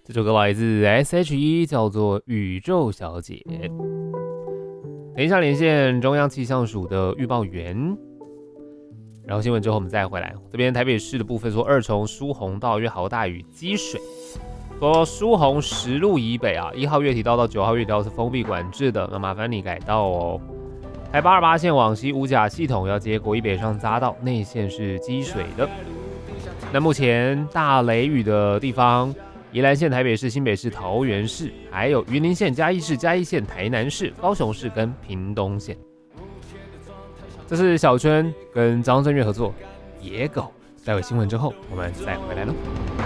这首歌来自 S.H.E， 叫做《宇宙小姐》。等一下连线中央气象署的预报员，然后新闻之后我们再回来。这边台北市的部分说，二重疏洪道约豪大雨积水，说疏洪10路以北啊，1号月体道到9号月体道是封闭管制的，那麻烦你改道哦。台88线往西五甲系统要接国一北上匝道，内线是积水的。那目前大雷雨的地方，宜兰县、台北市、新北市、桃园市，还有云林县、嘉义市、嘉义县、台南市、高雄市跟屏东县。这是小春跟张震岳合作《野狗》。待会新闻之后，我们再回来喽。